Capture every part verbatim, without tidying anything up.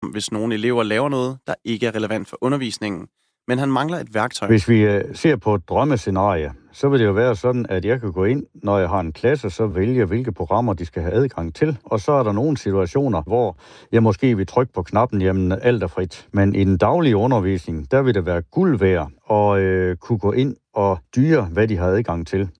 hvis nogle elever laver noget, der ikke er relevant for undervisningen. Men han mangler et værktøj. Hvis vi uh, ser på et drømmescenarie, så vil det jo være sådan, at jeg kan gå ind, når jeg har en klasse, så vælge, hvilke programmer de skal have adgang til. Og så er der nogle situationer, hvor jeg måske vil trykke på knappen, jamen alt er frit. Men i den daglige undervisning, der vil det være guld værd at øh, kunne gå ind og styre, hvad de har adgang til.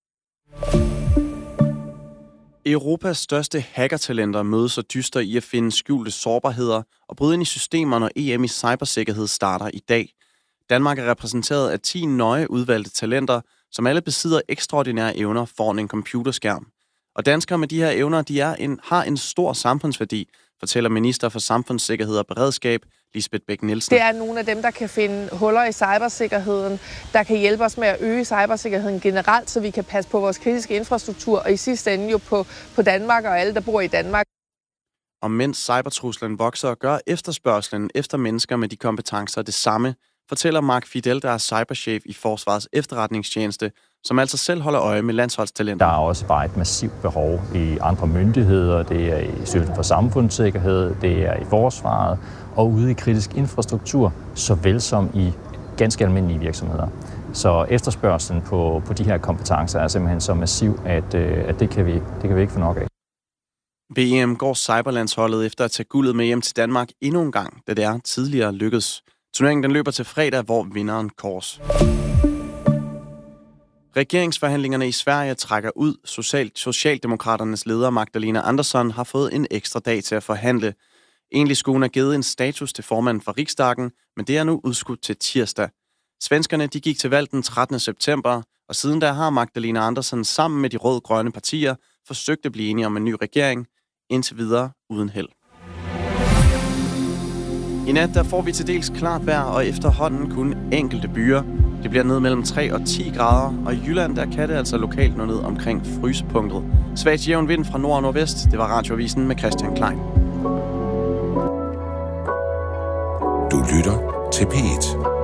Europas største hackertalenter mødes så dyster i at finde skjulte sårbarheder og bryde ind i systemer, når E M i cybersikkerhed starter i dag. Danmark er repræsenteret af ti nøje udvalgte talenter, som alle besidder ekstraordinære evner foran en computerskærm. Og danskere med de her evner, de er en, har en stor samfundsværdi, fortæller minister for samfundssikkerhed og beredskab, Lisbeth Bech-Nielsen. Det er nogle af dem, der kan finde huller i cybersikkerheden, der kan hjælpe os med at øge cybersikkerheden generelt, så vi kan passe på vores kritiske infrastruktur, og i sidste ende jo på, på Danmark og alle, der bor i Danmark. Og mens cybertruslen vokser, gør efterspørgslen efter mennesker med de kompetencer det samme, fortæller Mark Fidel, der er cyberchef i Forsvarets efterretningstjeneste, som altså selv holder øje med landsholdstalenter. Der er også bare et massivt behov i andre myndigheder. Det er i Styrelsen for Samfundssikkerhed, det er i Forsvaret og ude i kritisk infrastruktur, såvel som i ganske almindelige virksomheder. Så efterspørgslen på, på de her kompetencer er simpelthen så massiv, at, at det, kan vi, det kan vi ikke få nok af. Ved E M går cyberlandsholdet efter at tage guldet med hjem til Danmark endnu en gang, da det er tidligere lykkedes. Turneringen den løber til fredag, hvor vinderen kors. Regeringsforhandlingerne i Sverige trækker ud. Social- Socialdemokraternes leder Magdalena Andersson har fået en ekstra dag til at forhandle. Egentlig skulle hun have givet en status til formanden for Riksdagen, men det er nu udskudt til tirsdag. Svenskerne de gik til valg den trettende september, og siden da har Magdalena Andersson sammen med de rød-grønne partier forsøgt at blive enige om en ny regering, indtil videre uden held. I nat der får vi til dels klart vejr, og efterhånden kun enkelte byer. Det bliver ned mellem tre og ti grader, og i Jylland der kan det altså lokalt nå ned omkring frysepunktet. Svagt jævn vind fra nord og nordvest. Det var Radioavisen med Christian Klein. Du lytter til P et.